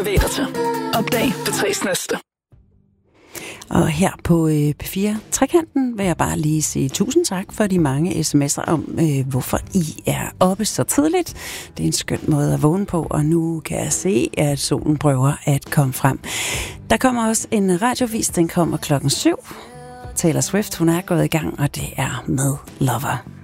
Bevæg dig til. Opdag det 3 næste. Og her på P4 Trekanten vil jeg bare lige sige tusind tak for de mange sms'er om, hvorfor I er oppe så tidligt. Det er en skøn måde at vågne på, og nu kan jeg se, at solen prøver at komme frem. Der kommer også en radiovis, den kommer 7:00. Taylor Swift, hun er gået i gang, og det er med Lover.